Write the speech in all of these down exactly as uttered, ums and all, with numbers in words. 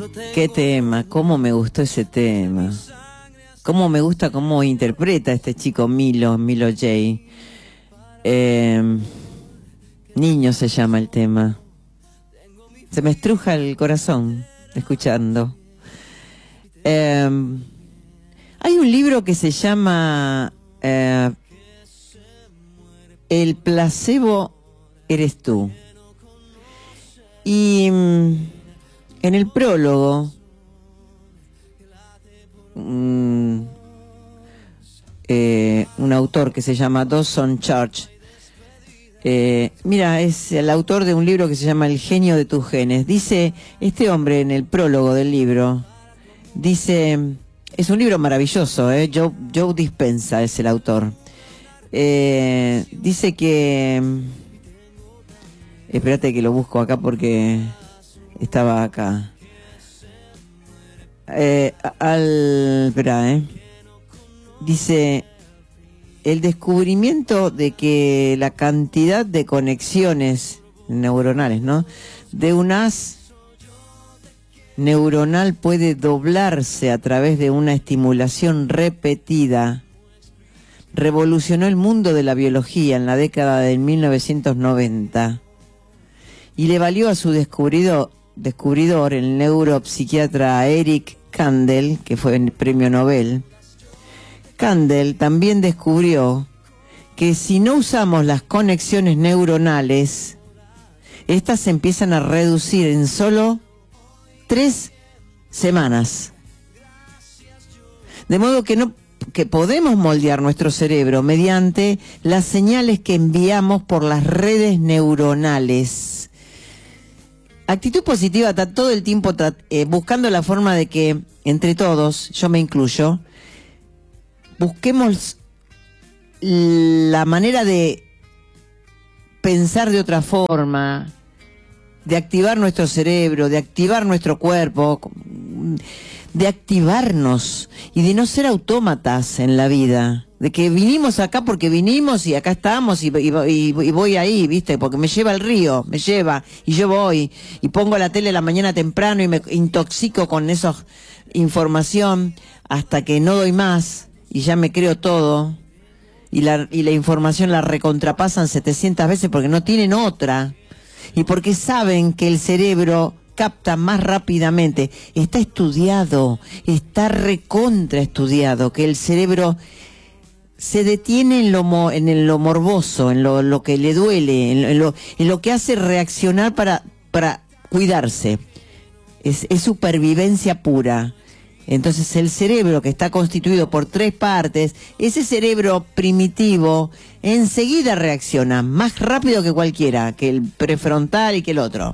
Qué tema, cómo me gustó ese tema. Cómo me gusta cómo interpreta este chico Milo, Milo J. Eh, Niño se llama el tema. Se me estruja el corazón escuchando. Eh, hay un libro que se llama eh, El placebo eres tú. Y mm, en el prólogo, mm, eh, un autor que se llama Dawson Church, eh, mira, es el autor de un libro que se llama El genio de tus genes. Dice, este hombre en el prólogo del libro, dice, es un libro maravilloso, ¿eh? Joe, Joe Dispenza es el autor. Eh, dice que... Espérate que lo busco acá porque estaba acá. Eh, al... Espera, ¿eh? Dice, el descubrimiento de que la cantidad de conexiones neuronales, ¿no?, de un haz neuronal puede doblarse a través de una estimulación repetida. Revolucionó el mundo de la biología en la década de mil novecientos noventa y le valió a su descubridor, descubridor el neuropsiquiatra Eric Kandel, que fue el premio Nobel. Kandel también descubrió que si no usamos las conexiones neuronales, estas se empiezan a reducir en solo tres semanas. De modo que no que podemos moldear nuestro cerebro mediante las señales que enviamos por las redes neuronales. Actitud positiva está todo el tiempo eh, buscando la forma de que, entre todos, yo me incluyo, busquemos la manera de pensar de otra forma, de activar nuestro cerebro, de activar nuestro cuerpo, de activarnos y de no ser autómatas en la vida, de que vinimos acá porque vinimos y acá estamos y, y, y, y voy ahí, ¿viste? Porque me lleva el río, me lleva y yo voy y pongo la tele la mañana temprano y me intoxico con esa información hasta que no doy más y ya me creo todo y la, y la información la recontrapasan setecientas veces porque no tienen otra y porque saben que el cerebro capta más rápidamente. Está estudiado, está recontra estudiado, que el cerebro se detiene en lo, mo, en lo morboso, en lo, lo que le duele, en lo, en lo que hace reaccionar para, para cuidarse. Es, es supervivencia pura. Entonces el cerebro, que está constituido por tres partes, ese cerebro primitivo enseguida reacciona, más rápido que cualquiera, que el prefrontal y que el otro.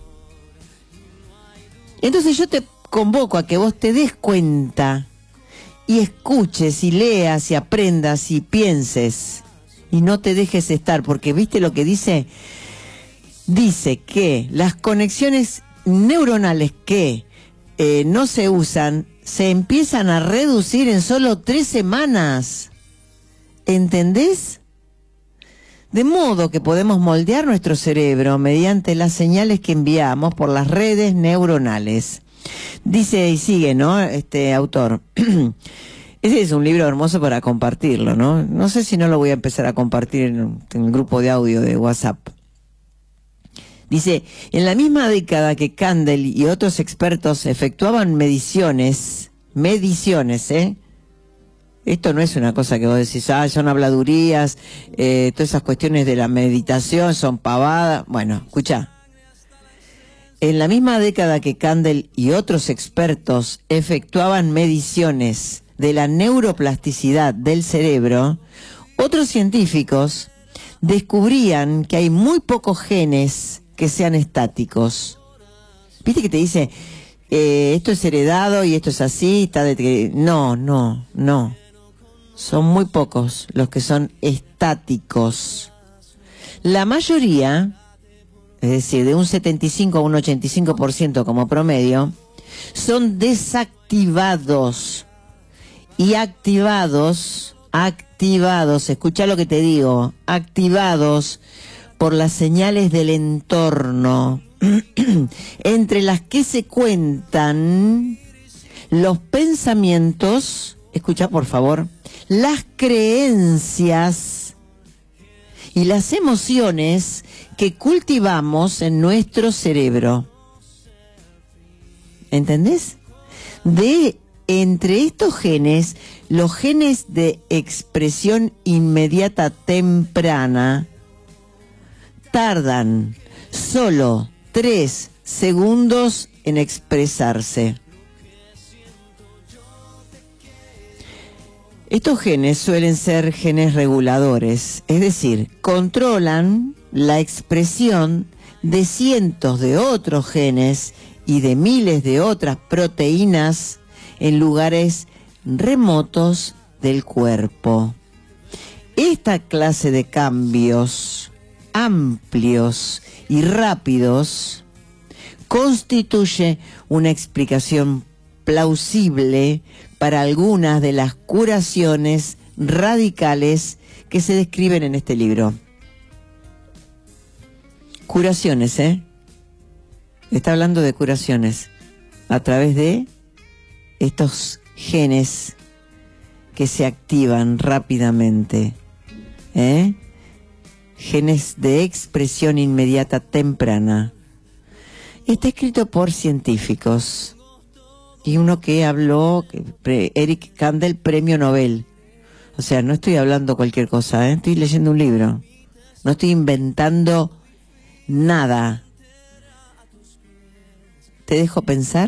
Entonces yo te convoco a que vos te des cuenta y escuches y leas y aprendas y pienses y no te dejes estar, porque ¿viste lo que dice? Dice que las conexiones neuronales que eh, no se usan se empiezan a reducir en solo tres semanas. ¿Entendés? De modo que podemos moldear nuestro cerebro mediante las señales que enviamos por las redes neuronales. Dice y sigue, ¿no?, este autor. Ese es un libro hermoso para compartirlo, ¿no? No sé si no lo voy a empezar a compartir en, en el grupo de audio de WhatsApp. Dice, en la misma década que Kandel y otros expertos efectuaban mediciones, mediciones, ¿eh? Esto no es una cosa que vos decís, ah, son habladurías, eh, todas esas cuestiones de la meditación son pavadas. Bueno, escuchá. En la misma década que Kandel y otros expertos efectuaban mediciones de la neuroplasticidad del cerebro, otros científicos descubrían que hay muy pocos genes que sean estáticos. ¿Viste que te dice, eh, esto es heredado y esto es así? Está de... No, no, no. Son muy pocos los que son estáticos. La mayoría, es decir, de un setenta y cinco a un ochenta y cinco por ciento como promedio, son desactivados y activados, activados, escucha lo que te digo, activados por las señales del entorno, entre las que se cuentan los pensamientos, escucha por favor, las creencias y las emociones que cultivamos en nuestro cerebro. ¿Entendés? De entre estos genes, los genes de expresión inmediata temprana tardan solo tres segundos en expresarse. Estos genes suelen ser genes reguladores, es decir, controlan la expresión de cientos de otros genes y de miles de otras proteínas en lugares remotos del cuerpo. Esta clase de cambios amplios y rápidos constituye una explicación plausible para algunas de las curaciones radicales que se describen en este libro. Curaciones, ¿eh? Está hablando de curaciones a través de estos genes que se activan rápidamente, ¿eh? Genes de expresión inmediata temprana. Está escrito por científicos y uno que habló, Eric Kandel, premio Nobel. O sea, no estoy hablando cualquier cosa, ¿eh? Estoy leyendo un libro. No estoy inventando nada. ¿Te dejo pensar?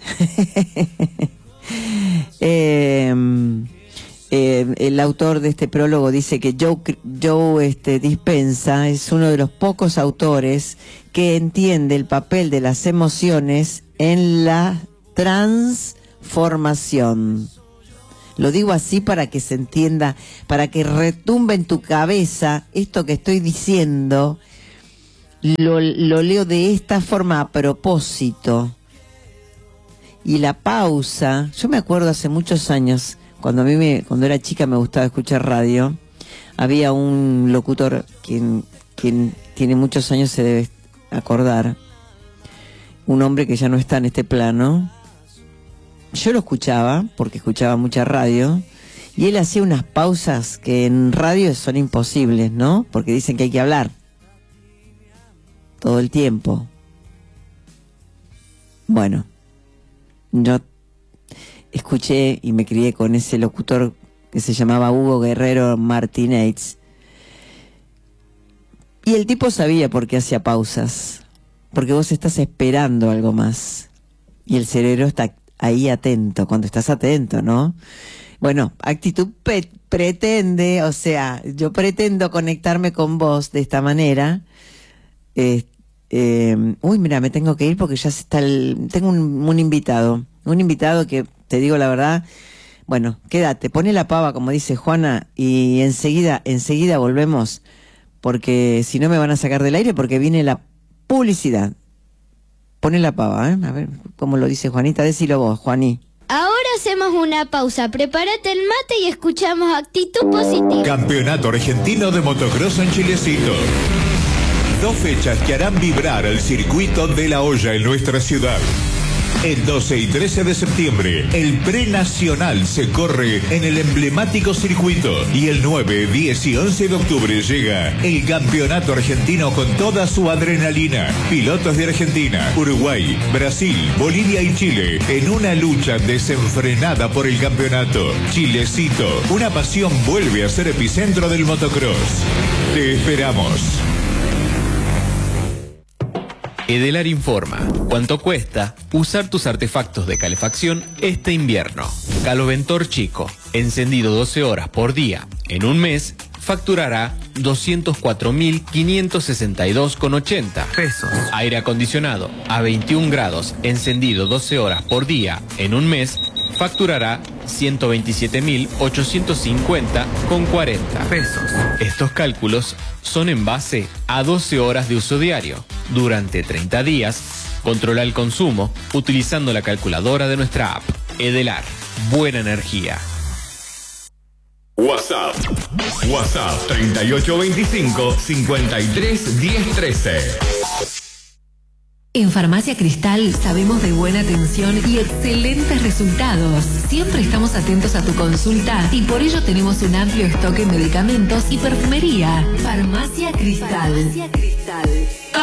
eh, eh, el autor de este prólogo dice que Joe, Joe este, Dispenza es uno de los pocos autores que entiende el papel de las emociones en la transformación. Lo digo así para que se entienda, para que retumbe en tu cabeza esto que estoy diciendo. Lo, lo leo de esta forma a propósito. Y la pausa, yo me acuerdo hace muchos años, cuando a mí me, cuando era chica me gustaba escuchar radio, había un locutor quien, quien tiene muchos años, se debe acordar, un hombre que ya no está en este plano. Yo lo escuchaba, porque escuchaba mucha radio, y él hacía unas pausas que en radio son imposibles, ¿no? Porque dicen que hay que hablar todo el tiempo. Bueno, yo escuché y me crié con ese locutor que se llamaba Hugo Guerrero Martínez, y el tipo sabía por qué hacía pausas, porque vos estás esperando algo más y el cerebro está ahí atento, cuando estás atento, ¿no? Bueno, actitud pe- pretende, o sea, yo pretendo conectarme con vos de esta manera. Eh, eh, uy, mira, me tengo que ir porque ya se está el, tengo un, un invitado, un invitado que, te digo la verdad, bueno, quédate, pone la pava, como dice Juana, y enseguida, enseguida volvemos, porque si no me van a sacar del aire, porque viene la publicidad. Pone la pava, ¿eh? A ver cómo lo dice Juanita, decilo vos, Juaní. Ahora hacemos una pausa, prepárate el mate y escuchamos Actitud Positiva. Campeonato Argentino de Motocross en Chilecito. Dos fechas que harán vibrar el circuito de La Hoya en nuestra ciudad. El doce y trece de septiembre, el prenacional se corre en el emblemático circuito. Y el nueve, diez y once de octubre llega el Campeonato Argentino con toda su adrenalina. Pilotos de Argentina, Uruguay, Brasil, Bolivia y Chile en una lucha desenfrenada por el campeonato. Chilecito, una pasión vuelve a ser epicentro del motocross. Te esperamos. Edelar informa cuánto cuesta usar tus artefactos de calefacción este invierno. Caloventor Chico, encendido doce horas por día en un mes, facturará doscientos cuatro mil quinientos sesenta y dos con ochenta pesos. Aire acondicionado a veintiún grados, encendido doce horas por día en un mes, facturará ciento veintisiete mil ochocientos cincuenta con cuarenta pesos. Estos cálculos son en base a doce horas de uso diario. Durante treinta días, controla el consumo utilizando la calculadora de nuestra app. Edelar, buena energía. WhatsApp. WhatsApp treinta y ocho veinticinco, cincuenta y tres diez trece. En Farmacia Cristal sabemos de buena atención y excelentes resultados. Siempre estamos atentos a tu consulta y por ello tenemos un amplio stock en medicamentos y perfumería. Farmacia Cristal. Farmacia Cristal.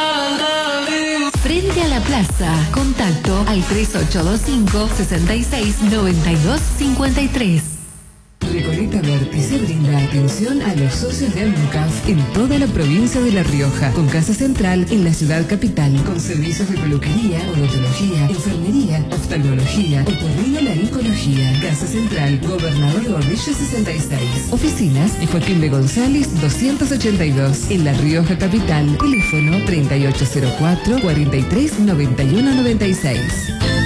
Frente a la plaza. Contacto al tres ocho dos cinco, seis seis, nueve dos cinco tres. Recoleta Vértice brinda atención a los socios de Almucaf en toda la provincia de La Rioja, con casa central en la ciudad capital, con servicios de peluquería, odontología, enfermería, oftalmología, otorrinolaringología. Casa central, Gobernador Gordillo sesenta y seis. Oficinas de Joaquín B. González doscientos ochenta y dos, en La Rioja capital. Teléfono treinta y ocho cero cuatro, cuarenta y tres, noventa y uno noventa y seis.